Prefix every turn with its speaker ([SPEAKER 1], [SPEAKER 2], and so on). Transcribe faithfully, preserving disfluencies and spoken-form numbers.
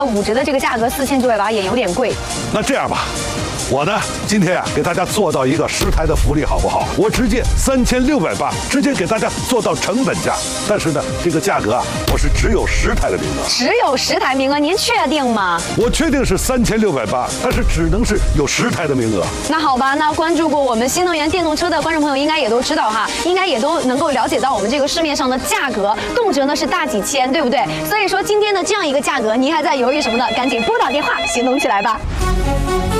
[SPEAKER 1] 五折的这个价格四千九百八也有点贵。
[SPEAKER 2] 那这样吧。 我呢，今天啊，给大家做到一个十台的福利，好不好？我直接三千六百八，直接给大家做到成本价。但是呢，这个价格啊，我是只有十台的名额，
[SPEAKER 1] 只有十台名额，您确定吗？
[SPEAKER 2] 我确定是三千六百八，但是只能是有十台的名额。
[SPEAKER 1] 那好吧，那关注过我们新能源电动车的观众朋友应该也都知道哈，应该也都能够了解到我们这个市面上的价格，动辄呢是大几千，对不对？所以说今天的这样一个价格，您还在犹豫什么呢？赶紧拨打电话，行动起来吧。